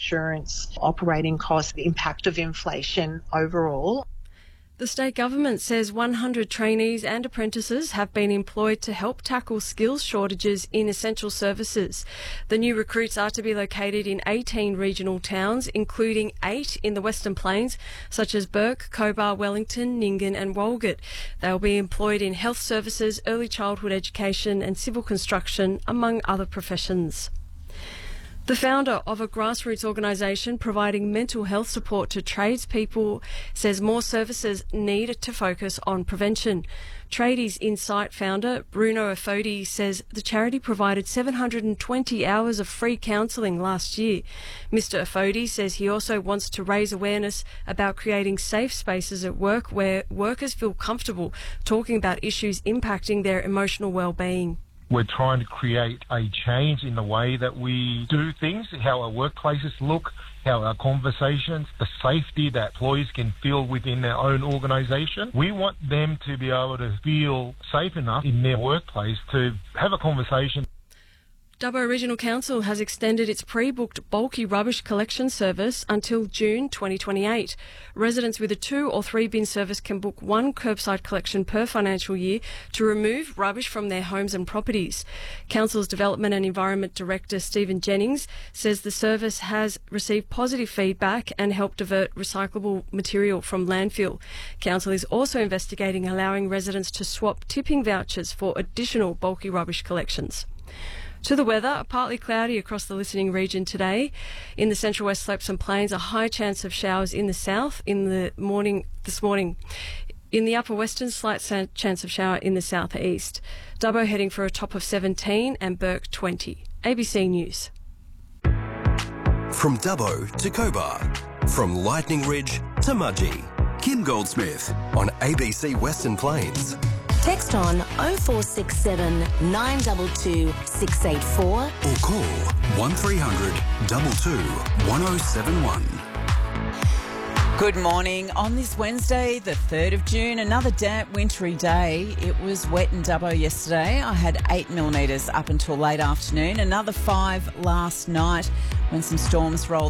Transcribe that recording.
insurance, operating costs, the impact of inflation overall. The state government says 100 trainees and apprentices have been employed to help tackle skills shortages in essential services. The new recruits are to be located in 18 regional towns, including 8 in the Western Plains, such as Bourke, Cobar, Wellington, Nyngan and Walgett. They will be employed in health services, early childhood education and civil construction, among other professions. The founder of a grassroots organisation providing mental health support to tradespeople says more services need to focus on prevention. Tradies Insight founder Bruno Afodi says the charity provided 720 hours of free counselling last year. Mr Afodi says he also wants to raise awareness about creating safe spaces at work where workers feel comfortable talking about issues impacting their emotional well-being. We're trying to create a change in the way that we do things, how our workplaces look, how our conversations, the safety that employees can feel within their own organisation. We want them to be able to feel safe enough in their workplace to have a conversation. Dubbo Regional Council has extended its pre-booked bulky rubbish collection service until June 2028. Residents with a 2 or 3 bin service can book 1 curbside collection per financial year to remove rubbish from their homes and properties. Council's Development and Environment Director Stephen Jennings says the service has received positive feedback and helped divert recyclable material from landfill. Council is also investigating allowing residents to swap tipping vouchers for additional bulky rubbish collections. To the weather, partly cloudy across the listening region today. In the central west slopes and plains, a high chance of showers in the south this morning. In the upper western, slight chance of shower in the southeast. Dubbo heading for a top of 17 and Bourke 20. ABC News. From Dubbo to Cobar, from Lightning Ridge to Mudgee. Kim Goldsmith on ABC Western Plains. Text on 0467 922 684 or call 1300 22 1071. Good morning. On this Wednesday, the 3rd of June, another damp, wintry day. It was wet in Dubbo yesterday. I had 8 millimetres up until late afternoon, another 5 last night when some storms rolled